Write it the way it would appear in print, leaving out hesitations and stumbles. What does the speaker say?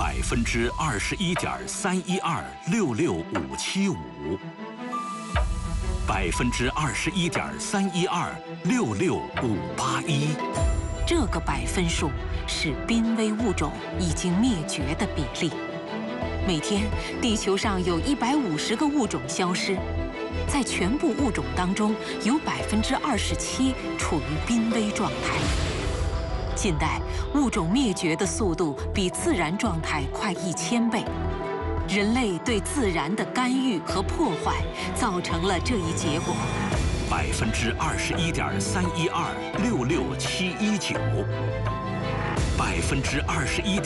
21.3126655，21.3126685，21.312668581。 这个百分数是濒危物种已经灭绝的比例。每天，地球上有150个物种消失，在全部物种当中，有27%处于濒危状态。近代，物种灭绝的速度比自然状态快1000倍。人类对自然的干预和破坏，造成了这一结果。 21.312667119，21.3126671。